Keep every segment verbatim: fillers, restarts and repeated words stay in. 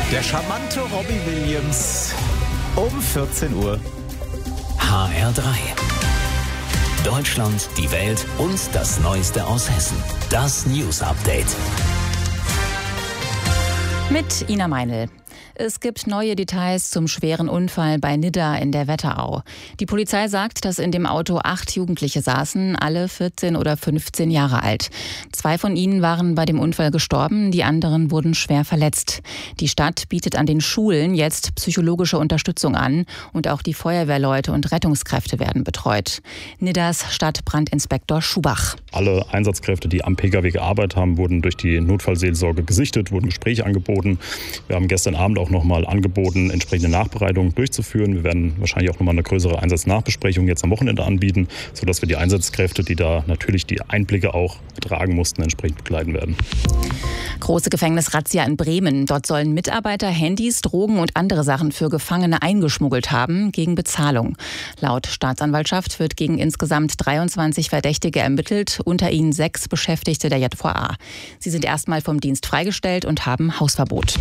Der charmante Robbie Williams um vierzehn Uhr. H R drei. Deutschland, die Welt und das Neueste aus Hessen. Das News Update. Mit Ina Meinl. Es gibt neue Details zum schweren Unfall bei Nidda in der Wetterau. Die Polizei sagt, dass in dem Auto acht Jugendliche saßen, alle vierzehn oder fünfzehn Jahre alt. Zwei von ihnen waren bei dem Unfall gestorben, die anderen wurden schwer verletzt. Die Stadt bietet an den Schulen jetzt psychologische Unterstützung an und auch die Feuerwehrleute und Rettungskräfte werden betreut. Niddas Stadtbrandinspektor Schubach. Alle Einsatzkräfte, die am Pkw gearbeitet haben, wurden durch die Notfallseelsorge gesichtet, wurden Gespräche angeboten. Wir haben gestern Abend auch noch mal angeboten, entsprechende Nachbereitungen durchzuführen. Wir werden wahrscheinlich auch noch mal eine größere Einsatznachbesprechung jetzt am Wochenende anbieten, sodass wir die Einsatzkräfte, die da natürlich die Einblicke auch ertragen mussten, entsprechend begleiten werden. Große Gefängnisrazzia in Bremen. Dort sollen Mitarbeiter Handys, Drogen und andere Sachen für Gefangene eingeschmuggelt haben, gegen Bezahlung. Laut Staatsanwaltschaft wird gegen insgesamt dreiundzwanzig Verdächtige ermittelt, unter ihnen sechs Beschäftigte der J V A. Sie sind erstmal vom Dienst freigestellt und haben Hausverbot.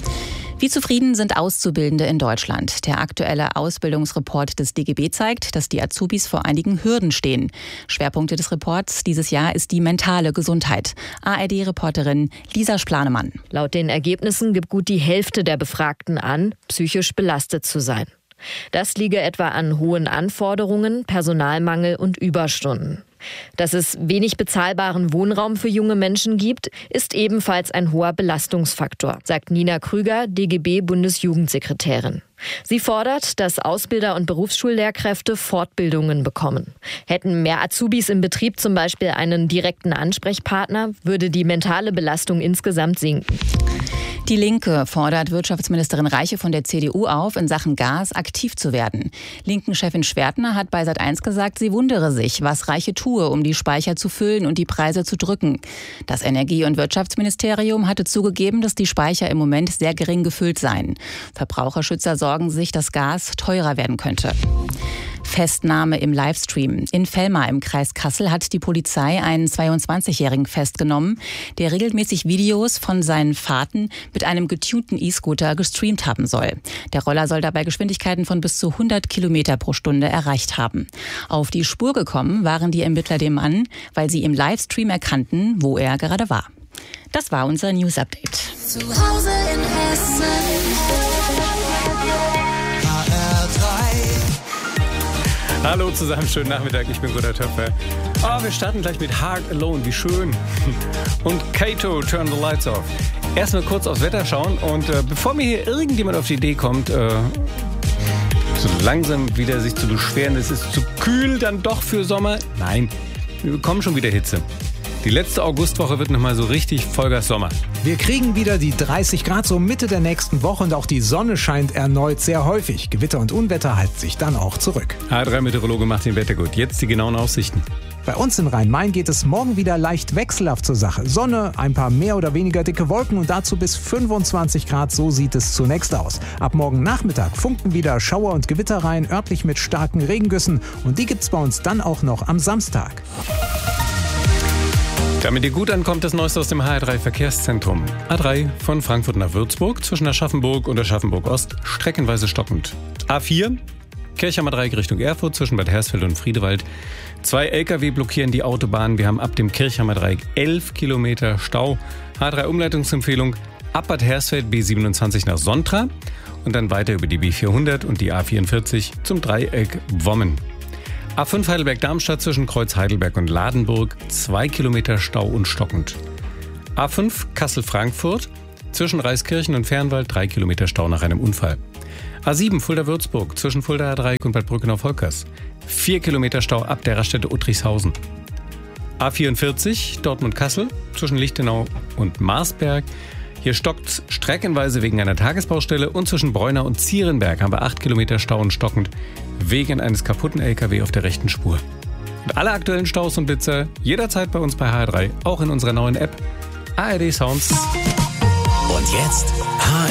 Wie zufrieden sind Auszubildende in Deutschland? Der aktuelle Ausbildungsreport des D G B zeigt, dass die Azubis vor einigen Hürden stehen. Schwerpunkte des Reports dieses Jahr ist die mentale Gesundheit. A R D-Reporterin Lisa Splanemann. Laut den Ergebnissen gibt gut die Hälfte der Befragten an, psychisch belastet zu sein. Das liege etwa an hohen Anforderungen, Personalmangel und Überstunden. Dass es wenig bezahlbaren Wohnraum für junge Menschen gibt, ist ebenfalls ein hoher Belastungsfaktor, sagt Nina Krüger, D G B-Bundesjugendsekretärin. Sie fordert, dass Ausbilder und Berufsschullehrkräfte Fortbildungen bekommen. Hätten mehr Azubis im Betrieb zum Beispiel einen direkten Ansprechpartner, würde die mentale Belastung insgesamt sinken. Die Linke fordert Wirtschaftsministerin Reiche von der C D U auf, in Sachen Gas aktiv zu werden. Linken-Chefin Schwertner hat bei Sat eins gesagt, sie wundere sich, was Reiche tue, um die Speicher zu füllen und die Preise zu drücken. Das Energie- und Wirtschaftsministerium hatte zugegeben, dass die Speicher im Moment sehr gering gefüllt seien. Verbraucherschützer sorgen sich, dass Gas teurer werden könnte. Festnahme im Livestream. In Vellmar im Kreis Kassel hat die Polizei einen zweiundzwanzigjährigen festgenommen, der regelmäßig Videos von seinen Fahrten mit einem getunten E-Scooter gestreamt haben soll. Der Roller soll dabei Geschwindigkeiten von bis zu hundert Kilometer pro Stunde erreicht haben. Auf die Spur gekommen waren die Ermittler dem Mann, weil sie im Livestream erkannten, wo er gerade war. Das war unser News Update. Zu Hause in Hessen. H R drei. Hallo zusammen, schönen Nachmittag, ich bin Gunnar Töpfer. Oh, wir starten gleich mit Heart Alone, wie schön. Und Kato, Turn the Lights Off. Erstmal kurz aufs Wetter schauen und äh, bevor mir hier irgendjemand auf die Idee kommt, äh, so langsam wieder sich zu beschweren, es ist zu kühl dann doch für Sommer. Nein, wir bekommen schon wieder Hitze. Die letzte Augustwoche wird nochmal so richtig Vollgas Sommer. Wir kriegen wieder die dreißig Grad so Mitte der nächsten Woche und auch die Sonne scheint erneut sehr häufig. Gewitter und Unwetter halten sich dann auch zurück. H drei Meteorologe macht den Wetter gut. Jetzt die genauen Aussichten. Bei uns im Rhein-Main geht es morgen wieder leicht wechselhaft zur Sache. Sonne, ein paar mehr oder weniger dicke Wolken und dazu bis fünfundzwanzig Grad, so sieht es zunächst aus. Ab morgen Nachmittag funken wieder Schauer und Gewitter rein, örtlich mit starken Regengüssen und die gibt's bei uns dann auch noch am Samstag. Damit ihr gut ankommt, das Neueste aus dem H R drei Verkehrszentrum. A drei von Frankfurt nach Würzburg, zwischen Aschaffenburg und Aschaffenburg-Ost, streckenweise stockend. A vier, Kirchheimer Dreieck Richtung Erfurt, zwischen Bad Hersfeld und Friedewald. Zwei L K W blockieren die Autobahn. Wir haben ab dem Kirchheimer Dreieck elf Kilometer Stau. H drei Umleitungsempfehlung, ab Bad Hersfeld B siebenundzwanzig nach Sontra und dann weiter über die B vierhundert und die A vierundvierzig zum Dreieck Wommen. A fünf Heidelberg-Darmstadt zwischen Kreuz Heidelberg und Ladenburg, zwei Kilometer Stau und stockend. A fünf Kassel-Frankfurt zwischen Reiskirchen und Fernwald, drei Kilometer Stau nach einem Unfall. A sieben Fulda-Würzburg zwischen Fulda-Dreieck und Bad Brückenau-Volkers, vier Kilometer Stau ab der Raststätte Uttrichshausen. A vierundvierzig Dortmund-Kassel zwischen Lichtenau und Marsberg. Hier stockt streckenweise wegen einer Tagesbaustelle und zwischen Bräunau und Zierenberg haben wir acht Kilometer Stau und stockend wegen eines kaputten L K W auf der rechten Spur. Und alle aktuellen Staus und Blitzer jederzeit bei uns bei H R drei, auch in unserer neuen App A R D Sounds. Und jetzt H R drei.